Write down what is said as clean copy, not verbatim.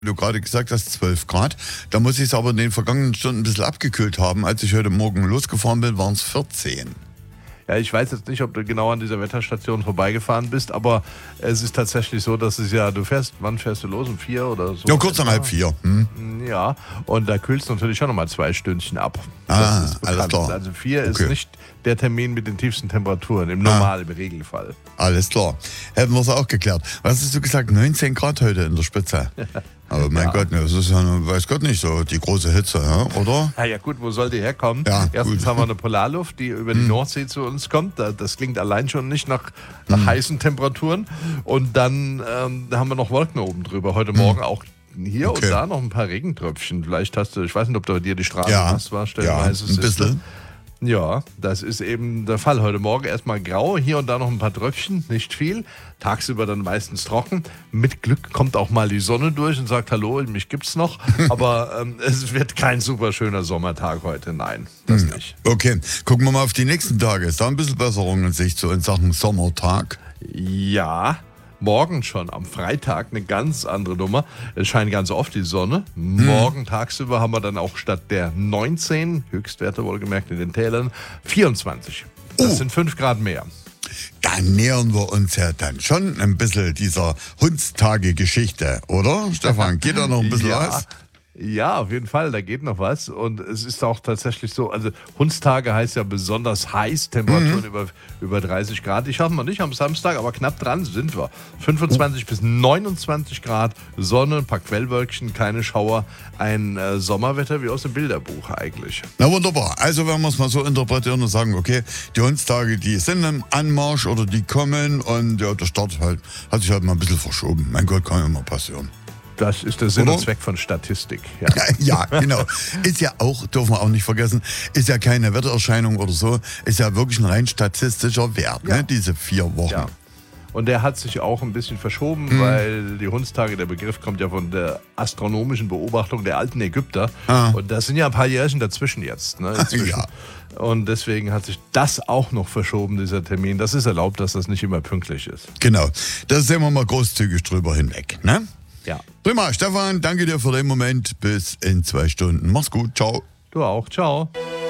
Du gerade gesagt hast, 12 Grad. Da muss ich es aber in den vergangenen Stunden ein bisschen abgekühlt haben. Als ich heute Morgen losgefahren bin, waren es 14. Ja, ich weiß jetzt nicht, ob du genau an dieser Wetterstation vorbeigefahren bist, aber es ist tatsächlich so, dass es ja, wann fährst du los? Um 4 oder so? Ja, kurz nach halb 4. Ja, und da kühlst du natürlich schon nochmal 2 Stündchen ab. Ah, Das ist alles bekannt. klar. Also 4 Okay. ist nicht der Termin mit den tiefsten Temperaturen, im Regelfall. Alles klar. Hätten wir es auch geklärt. Was hast du gesagt? 19 Grad heute in der Spitze. Aber mein Gott, das ist ja, weiß Gott nicht so die große Hitze, ja, oder? Ja gut, wo soll die herkommen? Ja, Erstens gut. haben wir eine Polarluft, die über die Nordsee zu uns kommt. Das klingt allein schon nicht nach heißen Temperaturen. Und dann haben wir noch Wolken oben drüber. Heute Morgen auch hier und da noch ein paar Regentröpfchen. Vielleicht hast du, ich weiß nicht, ob da bei dir die Straße nass war, stellenweise. ein bisschen. Ja, das ist eben der Fall. Heute Morgen erstmal grau, hier und da noch ein paar Tröpfchen, nicht viel. Tagsüber dann meistens trocken. Mit Glück kommt auch mal die Sonne durch und sagt, hallo, mich gibt's noch. Aber es wird kein super schöner Sommertag heute, nein, das nicht. Okay, gucken wir mal auf die nächsten Tage. Ist da ein bisschen Besserung in Sicht, so in Sachen Sommertag? Ja, morgen schon, am Freitag, eine ganz andere Nummer. Es scheint ganz oft die Sonne. Morgen tagsüber haben wir dann auch statt der 19, Höchstwerte wohlgemerkt in den Tälern, 24. Das sind 5 Grad mehr. Da nähern wir uns ja dann schon ein bisschen dieser Hundstage-Geschichte, oder? Stefan, geht da noch ein bisschen was? Ja, auf jeden Fall, da geht noch was. Und es ist auch tatsächlich so, also Hundstage heißt ja besonders heiß, Temperaturen über 30 Grad. Die schaffen wir nicht am Samstag, aber knapp dran sind wir. 25 bis 29 Grad, Sonne, ein paar Quellwölkchen, keine Schauer. Ein Sommerwetter wie aus dem Bilderbuch eigentlich. Na wunderbar. Also wenn wir es mal so interpretieren und sagen, okay, die Hundstage, die sind im Anmarsch oder die kommen und ja, der Start hat sich halt mal ein bisschen verschoben. Mein Gott, kann ja immer passieren. Das ist der Sinn und Zweck von Statistik. Ja. Ja, genau. Ist ja auch, dürfen wir auch nicht vergessen, ist ja keine Wettererscheinung oder so, ist ja wirklich ein rein statistischer Wert, ne, diese 4 Wochen. Ja. Und der hat sich auch ein bisschen verschoben, weil die Hundstage, der Begriff kommt ja von der astronomischen Beobachtung der alten Ägypter. Und das sind ja ein paar Jährchen dazwischen jetzt. Ne, Ja. Und deswegen hat sich das auch noch verschoben, dieser Termin. Das ist erlaubt, dass das nicht immer pünktlich ist. Genau. Da sehen wir mal großzügig drüber hinweg, ne? Ja. Prima, Stefan, danke dir für den Moment. Bis in 2 Stunden. Mach's gut, ciao. Du auch. Ciao.